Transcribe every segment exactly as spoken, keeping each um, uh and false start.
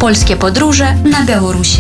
Polskie podróże na Białorusi.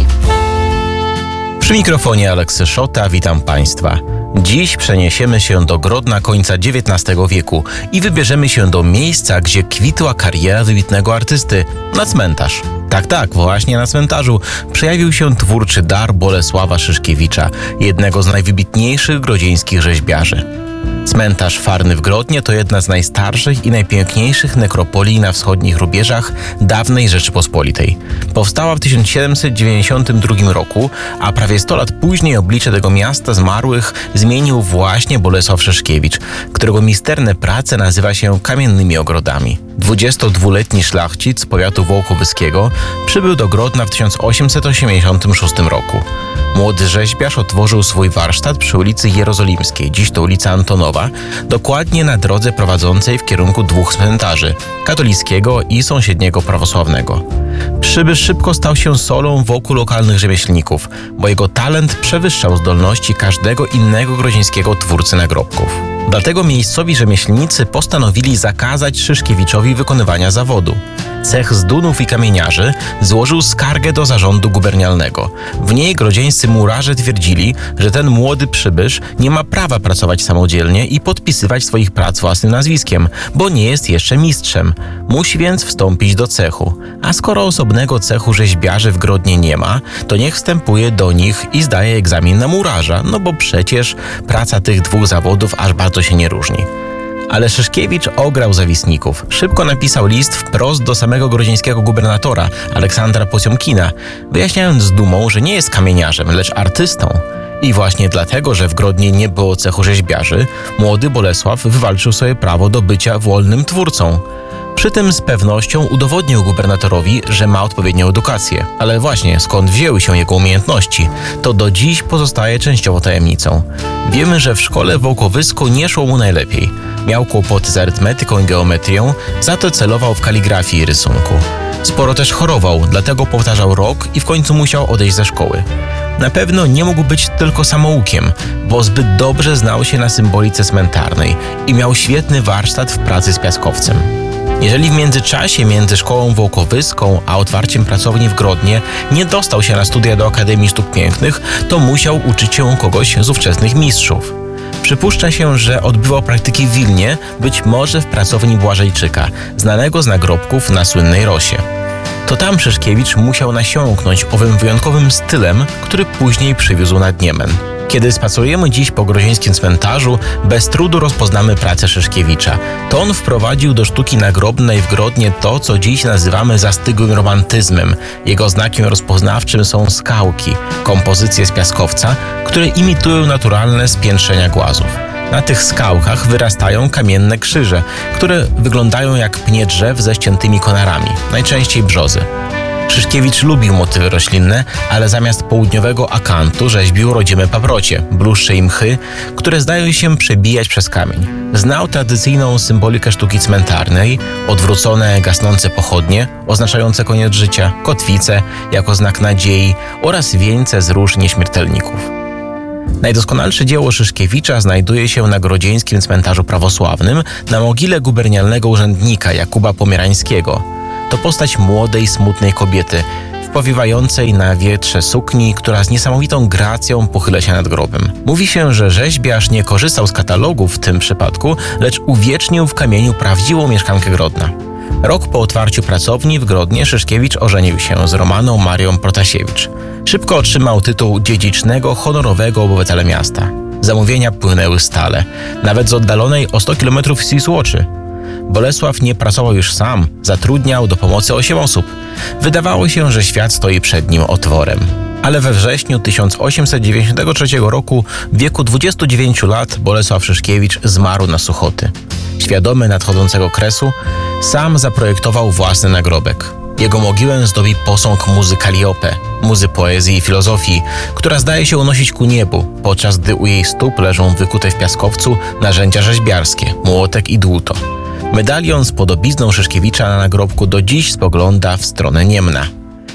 Przy mikrofonie Aleksy Szota, witam Państwa. Dziś przeniesiemy się do Grodna końca dziewiętnastego wieku i wybierzemy się do miejsca, gdzie kwitła kariera wybitnego artysty, na cmentarz. Tak, tak, właśnie na cmentarzu przejawił się twórczy dar Bolesława Szyszkiewicza, jednego z najwybitniejszych grodzieńskich rzeźbiarzy. Cmentarz Farny w Grodnie to jedna z najstarszych i najpiękniejszych nekropolii na wschodnich rubieżach dawnej Rzeczypospolitej. Powstała w tysiąc siedemset dziewięćdziesiątym drugim roku, a prawie sto lat później oblicze tego miasta zmarłych zmienił właśnie Bolesław Szyszkiewicz, którego misterne prace nazywa się kamiennymi ogrodami. dwudziestodwuletni szlachcic z powiatu wołkowyskiego przybył do Grodna w tysiąc osiemset osiemdziesiątym szóstym roku. Młody rzeźbiarz otworzył swój warsztat przy ulicy Jerozolimskiej, dziś to ulica Antonowa, dokładnie na drodze prowadzącej w kierunku dwóch cmentarzy, katolickiego i sąsiedniego prawosławnego. Przybysz szybko stał się solą wokół lokalnych rzemieślników, bo jego talent przewyższał zdolności każdego innego grodzieńskiego twórcy nagrobków. Dlatego miejscowi rzemieślnicy postanowili zakazać Szyszkiewiczowi wykonywania zawodu. Cech z Dunów i kamieniarzy złożył skargę do zarządu gubernialnego. W niej grodzieńscy murarze twierdzili, że ten młody przybysz nie ma prawa pracować samodzielnie i podpisywać swoich prac własnym nazwiskiem, bo nie jest jeszcze mistrzem. Musi więc wstąpić do cechu. A skoro osobnego cechu rzeźbiarzy w Grodnie nie ma, to niech wstępuje do nich i zdaje egzamin na murarza, no bo przecież praca tych dwóch zawodów aż bardzo się nie różni. Ale Szyszkiewicz ograł zawisników. Szybko napisał list wprost do samego grodzieńskiego gubernatora, Aleksandra Posiomkina, wyjaśniając z dumą, że nie jest kamieniarzem, lecz artystą. I właśnie dlatego, że w Grodnie nie było cechu rzeźbiarzy, młody Bolesław wywalczył sobie prawo do bycia wolnym twórcą. Przy tym z pewnością udowodnił gubernatorowi, że ma odpowiednią edukację. Ale właśnie skąd wzięły się jego umiejętności, to do dziś pozostaje częściowo tajemnicą. Wiemy, że w szkole w Wołkowysku nie szło mu najlepiej. Miał kłopoty z arytmetyką i geometrią, za to celował w kaligrafii i rysunku. Sporo też chorował, dlatego powtarzał rok i w końcu musiał odejść ze szkoły. Na pewno nie mógł być tylko samoukiem, bo zbyt dobrze znał się na symbolice cmentarnej i miał świetny warsztat w pracy z piaskowcem. Jeżeli w międzyczasie między szkołą wołkowyską a otwarciem pracowni w Grodnie nie dostał się na studia do Akademii Sztuk Pięknych, to musiał uczyć się u kogoś z ówczesnych mistrzów. Przypuszcza się, że odbywał praktyki w Wilnie, być może w pracowni Błażejczyka, znanego z nagrobków na słynnej Rosie. To tam Szyszkiewicz musiał nasiąknąć owym wyjątkowym stylem, który później przywiózł nad Niemen. Kiedy spacerujemy dziś po grodzieńskim cmentarzu, bez trudu rozpoznamy pracę Szyszkiewicza. To on wprowadził do sztuki nagrobnej w Grodnie to, co dziś nazywamy zastygłym romantyzmem. Jego znakiem rozpoznawczym są skałki, kompozycje z piaskowca, które imitują naturalne spiętrzenia głazów. Na tych skałkach wyrastają kamienne krzyże, które wyglądają jak pnie drzew ze ściętymi konarami, najczęściej brzozy. Szyszkiewicz lubił motywy roślinne, ale zamiast południowego akantu rzeźbił rodzime paprocie, bluszcze i mchy, które zdają się przebijać przez kamień. Znał tradycyjną symbolikę sztuki cmentarnej, odwrócone, gasnące pochodnie, oznaczające koniec życia, kotwice jako znak nadziei oraz wieńce z róż nieśmiertelników. Najdoskonalsze dzieło Szyszkiewicza znajduje się na grodzieńskim cmentarzu prawosławnym na mogile gubernialnego urzędnika Jakuba Pomierańskiego. To postać młodej, smutnej kobiety, w powiewającej na wietrze sukni, która z niesamowitą gracją pochyla się nad grobem. Mówi się, że rzeźbiarz nie korzystał z katalogów w tym przypadku, lecz uwiecznił w kamieniu prawdziwą mieszkankę Grodna. Rok po otwarciu pracowni w Grodnie Szyszkiewicz ożenił się z Romaną Marią Protasiewicz. Szybko otrzymał tytuł dziedzicznego, honorowego obywatela miasta. Zamówienia płynęły stale, nawet z oddalonej o sto kilometrów Sisłoczy. Bolesław nie pracował już sam, zatrudniał do pomocy osiem osób. Wydawało się, że świat stoi przed nim otworem. Ale we wrześniu tysiąc osiemset dziewięćdziesiątego trzeciego roku w wieku dwudziestu dziewięciu lat Bolesław Szyszkiewicz zmarł na suchoty. Świadomy nadchodzącego kresu, sam zaprojektował własny nagrobek. Jego mogiłę zdobi posąg muzy Kalliope, muzy poezji i filozofii, która zdaje się unosić ku niebu, podczas gdy u jej stóp leżą wykute w piaskowcu narzędzia rzeźbiarskie, młotek i dłuto. Medalion z podobizną Szyszkiewicza na nagrobku do dziś spogląda w stronę Niemna.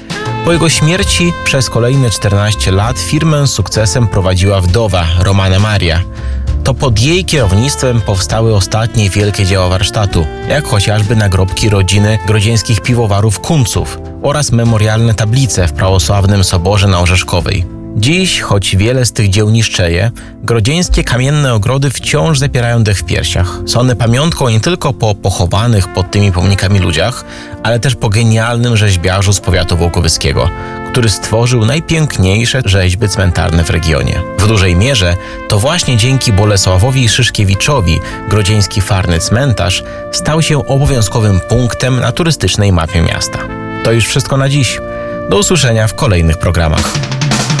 Po jego śmierci przez kolejne czternaście lat firmę z sukcesem prowadziła wdowa Romana Maria. To pod jej kierownictwem powstały ostatnie wielkie dzieła warsztatu, jak chociażby nagrobki rodziny grodzieńskich piwowarów Kunców, oraz memorialne tablice w prawosławnym soborze na Orzeszkowej. Dziś, choć wiele z tych dzieł niszczeje, grodzieńskie kamienne ogrody wciąż zapierają dech w piersiach. Są one pamiątką nie tylko po pochowanych pod tymi pomnikami ludziach, ale też po genialnym rzeźbiarzu z powiatu wołkowyskiego, który stworzył najpiękniejsze rzeźby cmentarne w regionie. W dużej mierze to właśnie dzięki Bolesławowi Szyszkiewiczowi grodzieński Farny Cmentarz stał się obowiązkowym punktem na turystycznej mapie miasta. To już wszystko na dziś. Do usłyszenia w kolejnych programach.